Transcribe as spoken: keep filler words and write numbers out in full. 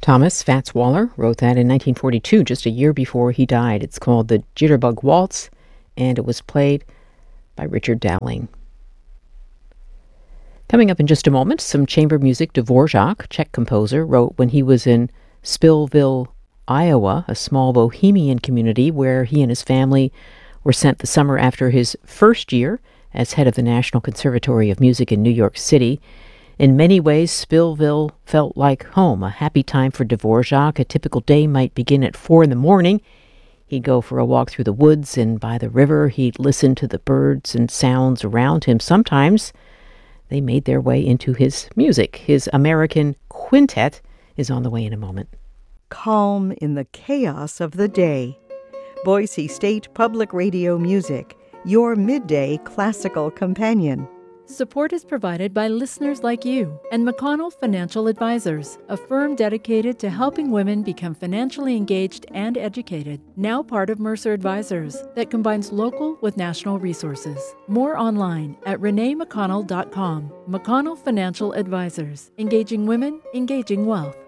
Thomas Fats Waller wrote that in nineteen forty-two, just a year before he died. It's called the Jitterbug Waltz, and it was played by Richard Dowling. Coming up in just a moment, some chamber music. Dvorak, Czech composer, wrote when he was in Spillville, Iowa, a small bohemian community where he and his family were sent the summer after his first year as head of the National Conservatory of Music in New York City. In many ways, Spillville felt like home, a happy time for Dvorak. A typical day might begin at four in the morning. He'd go for a walk through the woods, and by the river he'd listen to the birds and sounds around him. Sometimes they made their way into his music. His American Quintet is on the way in a moment. Calm in the chaos of the day. Boise State Public Radio Music, your midday classical companion. Support is provided by listeners like you and McConnell Financial Advisors, a firm dedicated to helping women become financially engaged and educated. Now part of Mercer Advisors that combines local with national resources. More online at renee mcconnell dot com. McConnell Financial Advisors, engaging women, engaging wealth.